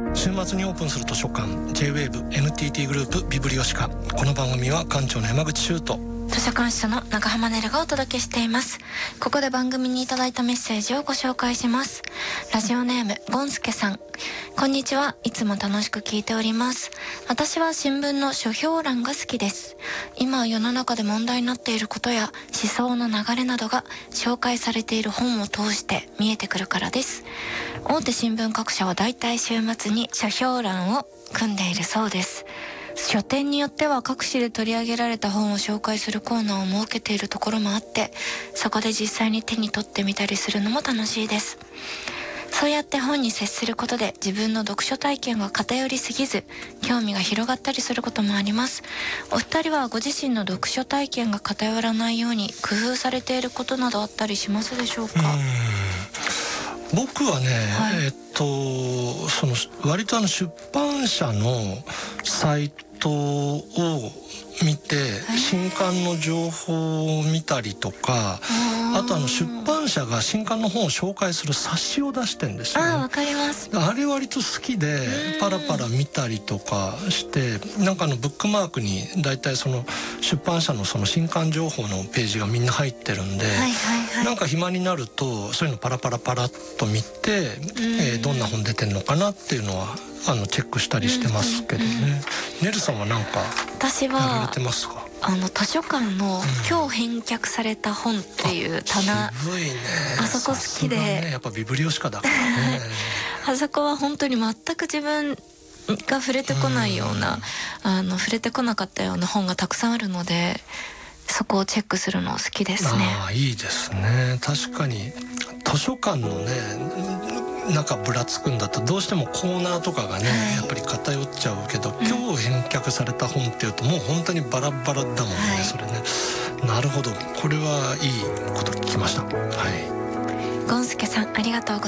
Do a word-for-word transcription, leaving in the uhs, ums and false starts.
週末にオープンする図書館 ジェイウェーブ エヌティーティー グループビブリオシカ。この番組は館長の山口修斗、 図書館司書の中浜ねるがお届けしています。ここで番組にいただいたメッセージをご紹介します。ラジオネームゴンスケさん、こんにちは。いつも楽しく聞いております。私は新聞の書評欄が好きです。今世の中で問題になっていることや思想の流れなどが紹介されている本を通して見えてくるからです。大手新聞各社はだいたい週末に書評欄を組んでいるそうです。書店によっては各紙で取り上げられた本を紹介するコーナーを設けているところもあって、そこで実際に手に取ってみたりするのも楽しいです。そうやって本に接することで自分の読書体験が偏りすぎず興味が広がったりすることもあります。お二人はご自身の読書体験が偏らないように工夫されていることなどあったりしますでしょうか？ うーん僕はね、はい、えっとその割とあの出版社のサイトを見て新刊の情報を見たりとか、あとあの出版社が新刊の本を紹介する冊子を出してるんですよね。 ああ、わかります。 あれ割と好きでパラパラ見たりとかして、なんかあのブックマークにだいたいその出版社のその新刊情報のページがみんな入ってるんで、はいはいはい、なんか暇になるとそういうのパラパラパラっと見て、えー、どんな本出てんのかなっていうのはあのチェックしたりしてますけどね。うんうんうん、ねるさんはなんかやられてますか？ あの図書館の今日返却された本っていう棚、 うん、渋いね。 あそこ好きで、 ね、やっぱビブリオシカだからね。 あそこは本当に全く自分が触れてこないような、うん、あの触れてこなかったような本がたくさんあるので、そこをチェックするの好きですね。 ああ、いいですね。確かに図書館のね中ぶらつくんだとどうしてもコーナーとかがね、はい、やっぱり偏っちゃうけど、今日返却された本っていうともう本当にバラバラだもんね、はい、それね。なるほど、これはいいこと聞きました。はい。 ゴンスケさん、ありがとうございます。